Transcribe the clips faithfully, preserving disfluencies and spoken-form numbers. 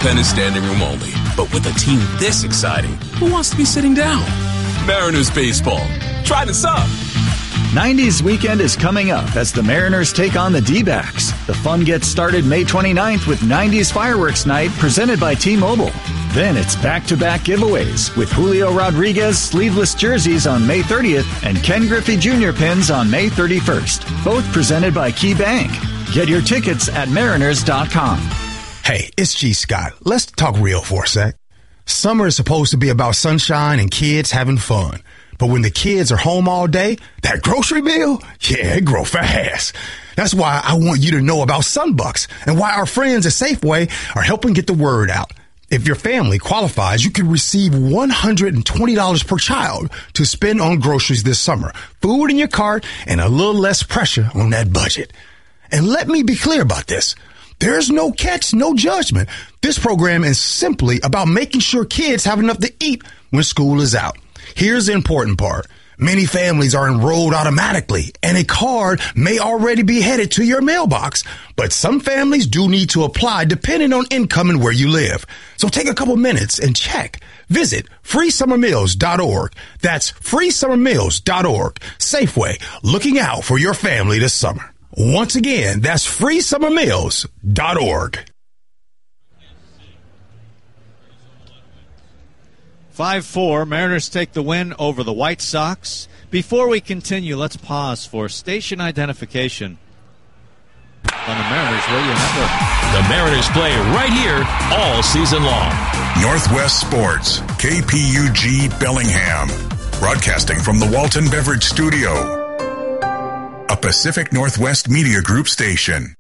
bullpen is standing room only. But with a team this exciting, who wants to be sitting down? Mariners baseball. Try this up. nineties weekend is coming up as the Mariners take on the D-backs. The fun gets started May twenty-ninth with nineties Fireworks Night presented by T-Mobile. Then it's back-to-back giveaways with Julio Rodriguez sleeveless jerseys on May thirtieth and Ken Griffey Junior pins on May thirty-first. Both presented by Key Bank. Get your tickets at mariners dot com. Hey, it's G. Scott. Let's talk real for a sec. Summer is supposed to be about sunshine and kids having fun. But when the kids are home all day, that grocery bill, yeah, it grow fast. That's why I want you to know about Sunbucks and why our friends at Safeway are helping get the word out. If your family qualifies, you can receive one hundred twenty dollars per child to spend on groceries this summer. Food in your cart and a little less pressure on that budget. And let me be clear about this. There's no catch, no judgment. This program is simply about making sure kids have enough to eat when school is out. Here's the important part. Many families are enrolled automatically, and a card may already be headed to your mailbox. But some families do need to apply depending on income and where you live. So take a couple minutes and check. Visit free summer meals dot org. That's free summer meals dot org. Safeway, looking out for your family this summer. Once again, that's free summer meals dot org. five four, Mariners take the win over the White Sox. Before we continue, let's pause for station identification on the Mariners Radio Network. The Mariners play right here all season long. Northwest Sports, K P U G Bellingham. Broadcasting from the Walton Beverage Studio. A Pacific Northwest Media Group station.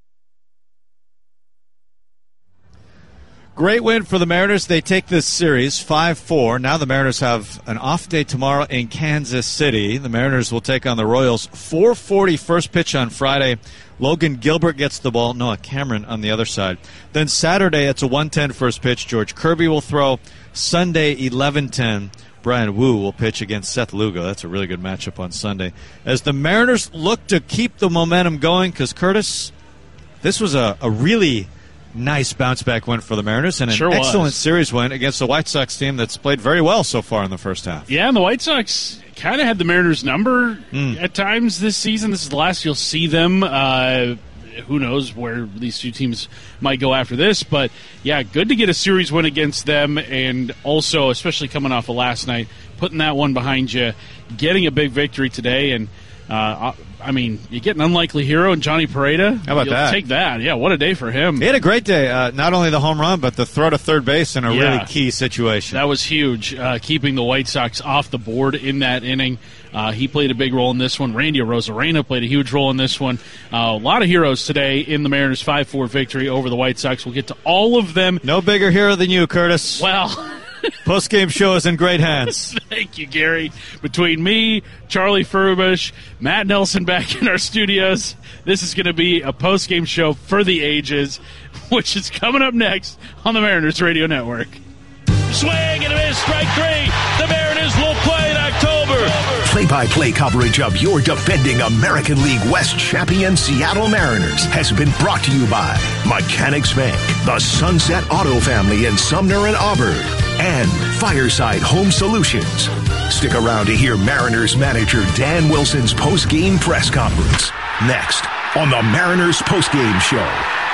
Great win for the Mariners. They take this series five four. Now the Mariners have an off day tomorrow in Kansas City. The Mariners will take on the Royals. four forty first pitch on Friday. Logan Gilbert gets the ball. Noah Cameron on the other side. Then Saturday, it's a one ten first pitch. George Kirby will throw. Sunday, eleven ten. Brian Wu will pitch against Seth Lugo. That's a really good matchup on Sunday. As the Mariners look to keep the momentum going, because, Curtis, this was a, a really nice bounce-back win for the Mariners and an sure excellent was. series win against the White Sox team that's played very well so far in the first half. Yeah, and the White Sox kind of had the Mariners' number mm. at times this season. This is the last you'll see them. Uh, who knows where these two teams might go after this. But, yeah, good to get a series win against them, and also, especially coming off of last night, putting that one behind you, getting a big victory today, and uh, I mean, you get an unlikely hero in Johnny Pareda. How about You'll that? Take that. Yeah, what a day for him. He had a great day. Uh, not only the home run, but the throw to third base in a Yeah. really key situation. That was huge, uh, keeping the White Sox off the board in that inning. Uh, he played a big role in this one. Randy Arozarena played a huge role in this one. Uh, a lot of heroes today in the Mariners' five four victory over the White Sox. We'll get to all of them. No bigger hero than you, Curtis. Well, post-game show is in great hands. Thank you, Gary. Between me, Charlie Furbush, Matt Nelson back in our studios, this is going to be a post-game show for the ages, which is coming up next on the Mariners Radio Network. Swing and a miss, strike three. The Mariners will play in October. Play-by-play coverage of your defending American League West champion Seattle Mariners has been brought to you by Mechanics Bank, the Sunset Auto Family in Sumner and Auburn, and Fireside Home Solutions. Stick around to hear Mariners manager Dan Wilson's post-game press conference next on the Mariners post-game show.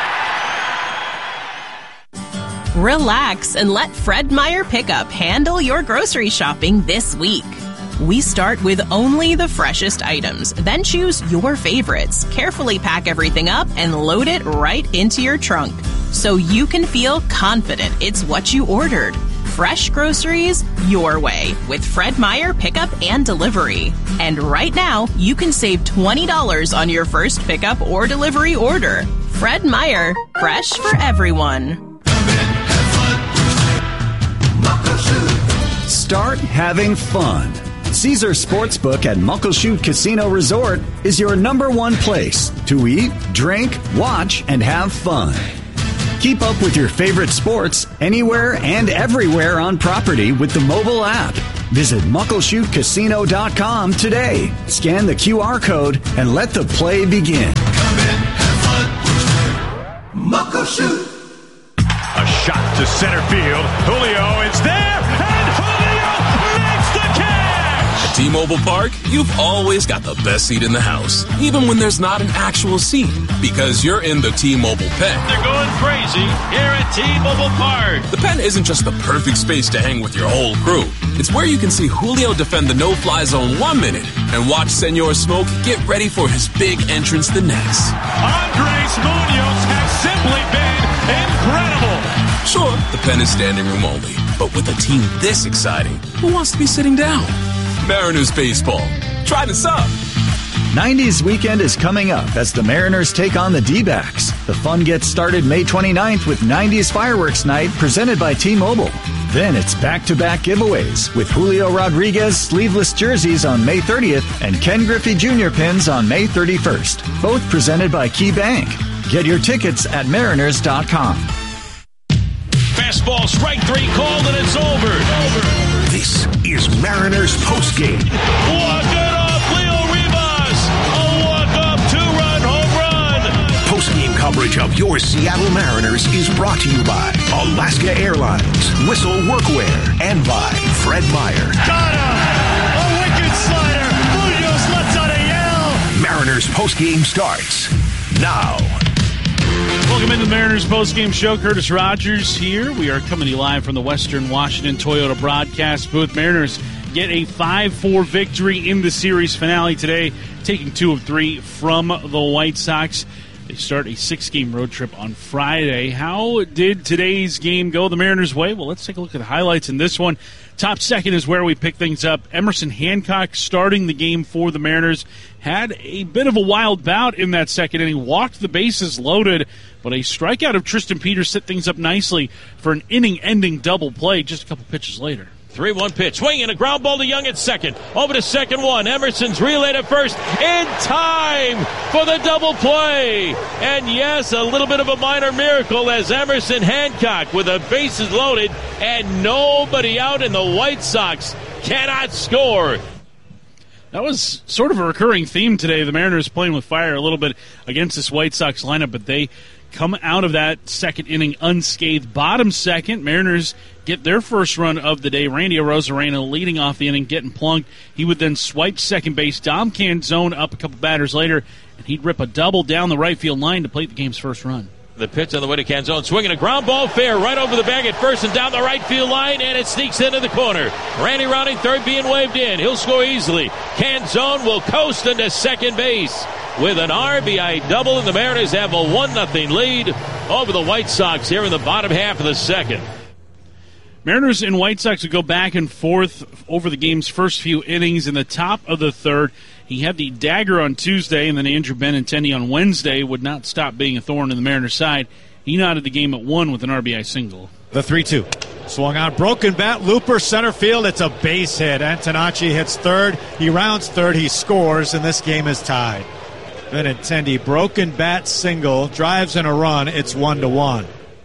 Relax and let Fred Meyer Pickup handle your grocery shopping this week. We start with only the freshest items, then choose your favorites, carefully pack everything up, and load it right into your trunk so you can feel confident it's what you ordered. Fresh groceries your way with Fred Meyer Pickup and Delivery. And right now, you can save twenty dollars on your first pickup or delivery order. Fred Meyer, fresh for everyone. Start having fun. Caesar Sportsbook at Muckleshoot Casino Resort is your number one place to eat, drink, watch, and have fun. Keep up with your favorite sports anywhere and everywhere on property with the mobile app. Visit muckleshoot casino dot com today. Scan the Q R code and let the play begin. Come in, have fun. Muckleshoot. A shot center field. Julio is there, and Julio makes the catch! At T-Mobile Park, you've always got the best seat in the house, even when there's not an actual seat, because you're in the T-Mobile Pen. They're going crazy here at T-Mobile Park. The Pen isn't just the perfect space to hang with your whole crew. It's where you can see Julio defend the no-fly zone one minute and watch Senor Smoke get ready for his big entrance the next. Andres Munoz has simply been incredible. Sure, the Pen is standing room only, but with a team this exciting, who wants to be sitting down? Mariners baseball. Try this up. nineties weekend is coming up as the Mariners take on the D-backs. The fun gets started May twenty-ninth with nineties Fireworks Night presented by T-Mobile. Then it's back-to-back giveaways with Julio Rodriguez sleeveless jerseys on May thirtieth and Ken Griffey Junior pins on May thirty-first. Both presented by Key Bank. Get your tickets at mariners dot com. Fastball, strike three called, and it's over. over. This is Mariners postgame. Walk it off, Leo Rivas. A walk-off two-run home run. Postgame coverage of your Seattle Mariners is brought to you by Alaska Airlines, Whistle Workwear, and by Fred Meyer. Got him! A wicked slider. Munoz lets out a yell. Mariners postgame starts now. Welcome into the Mariners postgame show. Curtis Rogers here. We are coming to you live from the Western Washington Toyota broadcast booth. Mariners get a five four victory in the series finale today, taking two of three from the White Sox. They start a six-game road trip on Friday. How did today's game go the Mariners' way? Well, let's take a look at the highlights in this one. Top second is where we pick things up. Emerson Hancock starting the game for the Mariners. Had a bit of a wild bout in that second inning. Walked the bases loaded, but a strikeout of Tristan Peters set things up nicely for an inning-ending double play just a couple pitches later. three one pitch. Swing and a ground ball to Young at second. Over to second one. Emerson's relayed at first. In time for the double play. And yes, a little bit of a minor miracle as Emerson Hancock with the bases loaded and nobody out, and the White Sox cannot score. That was sort of a recurring theme today. The Mariners playing with fire a little bit against this White Sox lineup, but they come out of that second inning unscathed. Bottom second, Mariners get their first run of the day. Randy Arozarena leading off the inning, getting plunked. He would then swipe second base. Dom Canzone up a couple batters later, and he'd rip a double down the right field line to plate the game's first run. The pitch on the way to Canzone, swinging a ground ball fair right over the bag at first and down the right field line, and it sneaks into the corner. Randy rounding third, being waved in. He'll score easily. Canzone will coast into second base with an R B I double, and the Mariners have a one nothing lead over the White Sox here in the bottom half of the second. Mariners and White Sox would go back and forth over the game's first few innings. In the top of the third, he had the dagger on Tuesday, and then Andrew Benintendi on Wednesday would not stop being a thorn in the Mariners' side. He knotted the game at one with an R B I single. The three two. Swung on, broken bat, looper, center field. It's a base hit. Antonacci hits third. He rounds third. He scores, and this game is tied. Benintendi, broken bat single, drives in a run. It's one to one.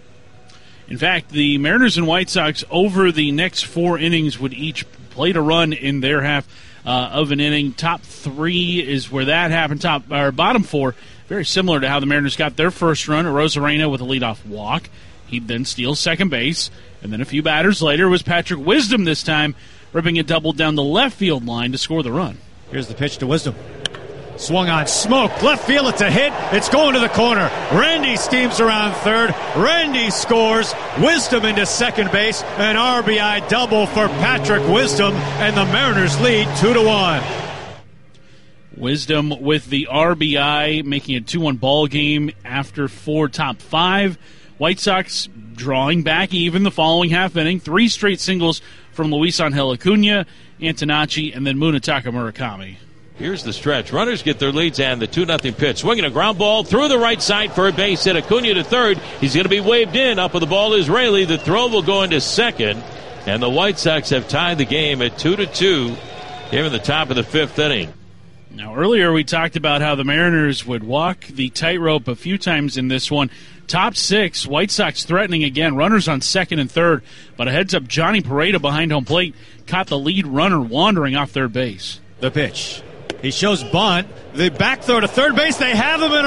In fact, the Mariners and White Sox over the next four innings would each plate a run in their half uh, of an inning. Top three is where that happened. Top or bottom four, very similar to how the Mariners got their first run. Arozarena with a leadoff walk. He'd then steal second base, and then a few batters later was Patrick Wisdom this time, ripping a double down the left field line to score the run. Here's the pitch to Wisdom. Swung on, smoke, left field, it's a hit, it's going to the corner. Randy steams around third, Randy scores, Wisdom into second base, an R B I double for Patrick Wisdom, and the Mariners lead two to one. Wisdom with the R B I, making a two one ball game after four top five. White Sox drawing back even the following half inning, three straight singles from Luis Angel Acuna, Antonacci, and then Munetaka Murakami. Here's the stretch. Runners get their leads and the two nothing pitch. Swinging a ground ball through the right side for a base hit. Acuna to third. He's going to be waved in. Up with the ball is Raley. The throw will go into second. And the White Sox have tied the game at two to two here in the top of the fifth inning. Now, earlier we talked about how the Mariners would walk the tightrope a few times in this one. Top six, White Sox threatening again. Runners on second and third. But a heads-up, Johnny Pareda behind home plate caught the lead runner wandering off third base. The pitch. He shows bunt. The back throw to third base. They have him in